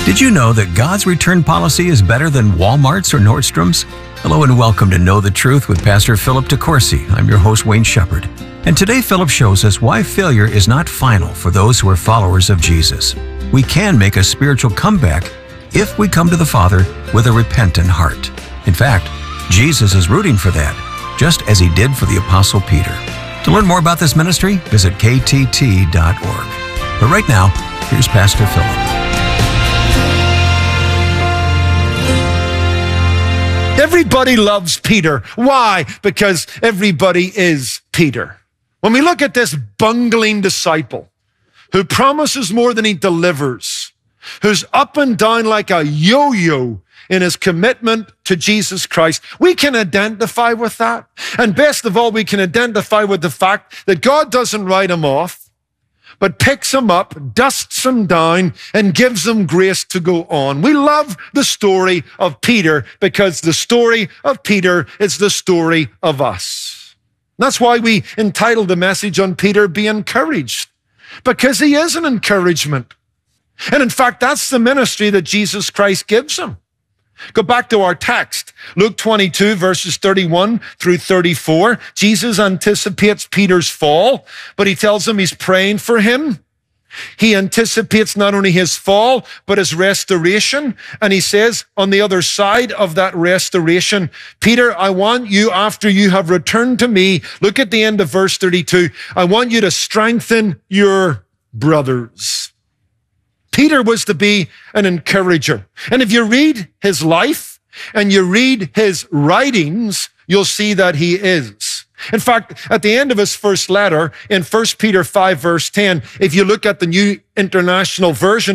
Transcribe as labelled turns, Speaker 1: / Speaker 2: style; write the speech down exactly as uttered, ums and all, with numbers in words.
Speaker 1: Did you know that God's return policy is better than Walmart's or Nordstrom's? Hello and welcome to Know the Truth with Pastor Philip DeCourcy. I'm your host, Wayne Shepherd. And today Philip shows us why failure is not final for those who are followers of Jesus. We can make a spiritual comeback if we come to the Father with a repentant heart. In fact, Jesus is rooting for that, just as he did for the Apostle Peter. To learn more about this ministry, visit k t t dot org. But right now, here's Pastor Philip.
Speaker 2: Everybody loves Peter. Why? Because everybody is Peter. When we look at this bungling disciple who promises more than he delivers, who's up and down like a yo-yo in his commitment to Jesus Christ, we can identify with that. And best of all, we can identify with the fact that God doesn't write him off, but picks him up, dusts him down, and gives him grace to go on. We love the story of Peter because the story of Peter is the story of us. That's why we entitled the message on Peter, Be Encouraged, because he is an encouragement. And in fact, that's the ministry that Jesus Christ gives him. Go back to our text, Luke twenty-two, verses thirty-one through thirty-four. Jesus anticipates Peter's fall, but he tells him he's praying for him. He anticipates not only his fall, but his restoration. And he says, on the other side of that restoration, Peter, I want you, after you have returned to me, look at the end of verse thirty-two, I want you to strengthen your brothers. Peter was to be an encourager. And if you read his life and you read his writings, you'll see that he is. In fact, at the end of his first letter, in First Peter five, verse ten, if you look at the New International Version,